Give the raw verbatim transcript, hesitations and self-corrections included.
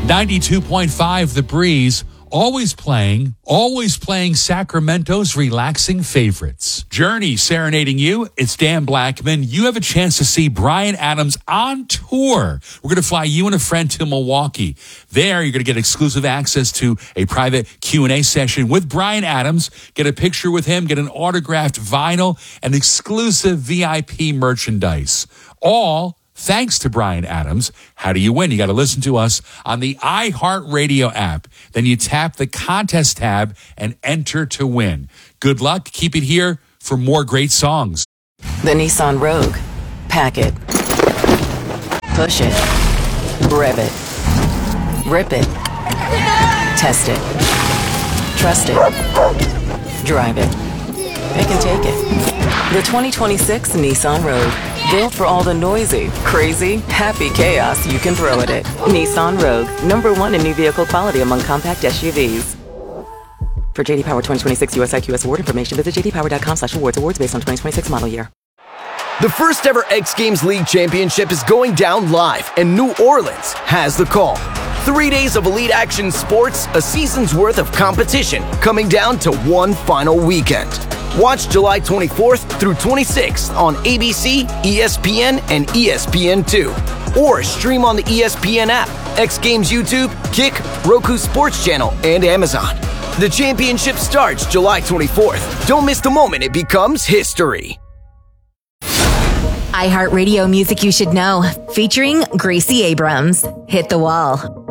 ninety-two point five The Breeze, always playing, always playing Sacramento's relaxing favorites. Journey serenading you. It's Dan Blackman. You have a chance to see Bryan Adams on tour. We're going to fly you and a friend to Milwaukee. There, you're going to get exclusive access to a private Q and A session with Bryan Adams, get a picture with him, get an autographed vinyl, and exclusive V I P merchandise. All thanks to Bryan Adams. How do you win? You got to listen to us on the iHeartRadio app. Then you tap the contest tab and enter to win. Good luck. Keep it here for more great songs. The Nissan Rogue. Pack it. Push it. Rev it. Rip it. Test it. Trust it. Drive it. Pick and take it. The twenty twenty-six Nissan Rogue. Built for all the noisy, crazy, happy chaos you can throw at it. Nissan Rogue, number one in new vehicle quality among compact S U Vs. For J D Power twenty twenty-six U S I Q S award information, visit j d power dot com slash awards. Awards based on twenty twenty-six model year. The first ever X Games League Championship is going down live, and New Orleans has the call. Three days of elite action sports, a season's worth of competition, coming down to one final weekend. Watch July twenty-fourth through twenty-sixth on A B C, E S P N, and E S P N two. Or stream on the E S P N app, X Games YouTube, Kick, Roku Sports Channel, and Amazon. The championship starts July twenty-fourth. Don't miss the moment it becomes history. iHeartRadio Music You Should Know, featuring Gracie Abrams. Hit the Wall.